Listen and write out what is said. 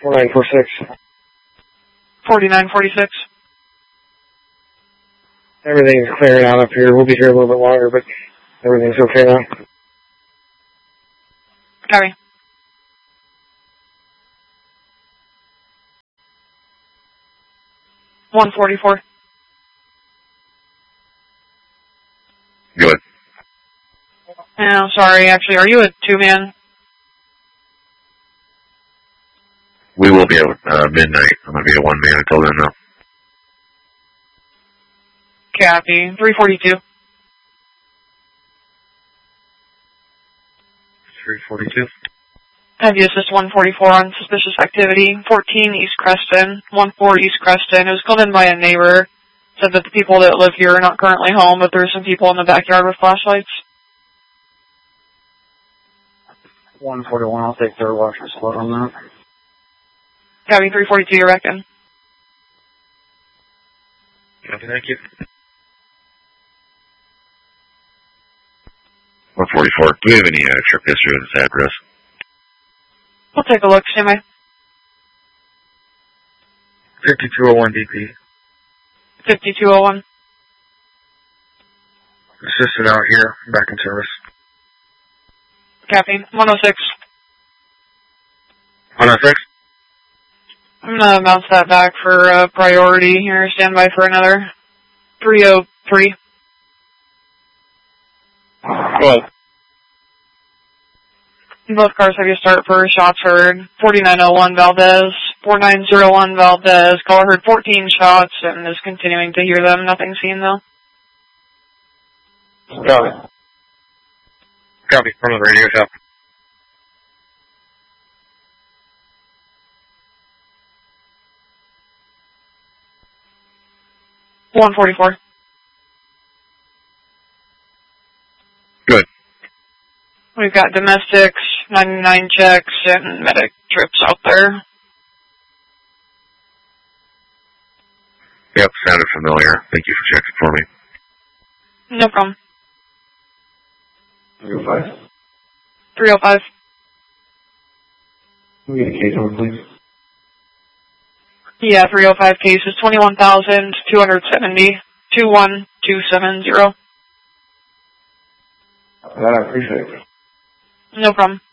4946. 4946. Everything's clearing out up here. We'll be here a little bit longer, but everything's okay now. Copy. $144. Good. I'm sorry, actually, are you a two-man? We will be at midnight. I'm going to be a one-man until then, though. Copy. 342. 342. Have you assist 144 on suspicious activity. 14 East Creston. 14 East Creston. It was called in by a neighbor. Said that the people that live here are not currently home, but there's some people in the backyard with flashlights. 141, I'll take third watch and split on that. Copy. 342, you're back in. Copy, thank you. 144. Do we have any trip history of this address? We'll take a look, Sammy. 5201 DP. 5201. Assistant out here, back in service. Copy. 106. 106? I'm gonna bounce that back for priority here. Stand by for another. 303. Well. Both cars have you start for shots heard. 4901 Valdez. 4901 Valdez. Caller heard 14 shots and is continuing to hear them. Nothing seen though. Copy. Copy. From the radio shop. $144. Good. We've got domestics, 99 checks, and medic trips out there. Yep, sounded familiar. Thank you for checking for me. No problem. 305. 305. Can we get a case number, please? Yeah, 305 cases, 21,270, 21270. That I appreciate it. No problem.